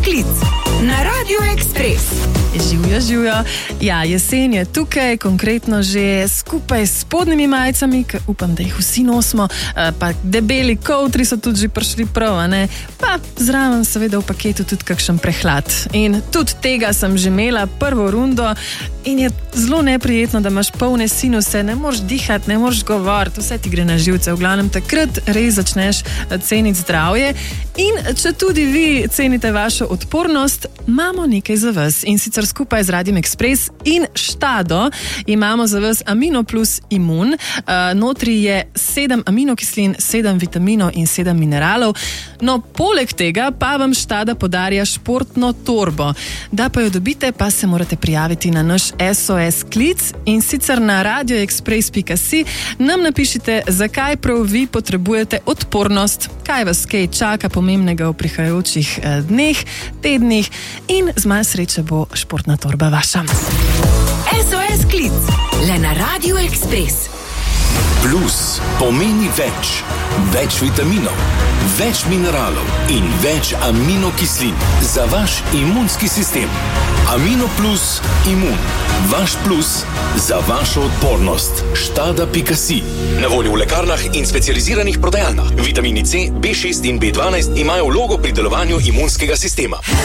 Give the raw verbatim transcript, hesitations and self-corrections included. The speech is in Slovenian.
klic na Radio Ekspres. Živjo, živjo. Ja, jesen je tukaj, konkretno že skupaj s spodnjimi majicami, ki upam, da jih vsi nosimo, pa debeli kovtri so tudi že prišli prav, ne? Pa zraven seveda v paketu tudi kakšen prehlad. In tudi tega sem že imela prvo rundo in je zelo neprijetno, da imaš polne sinuse, ne moreš dihati, ne moreš govoriti, vse ti gre na živce. V glavnem takrat res začneš ceniti zdravje. In če tudi vi cenite vašo odpornost, imamo nekaj za vas. In sicer skupaj z Radijem Ekspres in Štado imamo za vas Amino Plus Imun. Uh, notri je sedem aminokislin, sedem vitaminov in sedem mineralov. No, poleg tega pa vam Štada podarja športno torbo. Da pa jo dobite, pa se morate prijaviti na naš S O S klic in sicer na radio ekspres pika si nam napišite, zakaj prav vi potrebujete odpornost, kaj vas kaj čaka pomembnega v prihajajočih eh, dneh, tednih in z malo sreče bo športna torba vaša. S O S klic le na Radio Ekspres. Plus pomeni več. Več vitaminov, več mineralov in več aminokislin za vaš imunski sistem. Amino Plus Imun. Vaš plus za vašo odpornost. Štada pika si. Na voljo v lekarnah in specializiranih prodajalnah. Vitamini C, B šest in B dvanajst imajo vlogo pri delovanju imunskega sistema.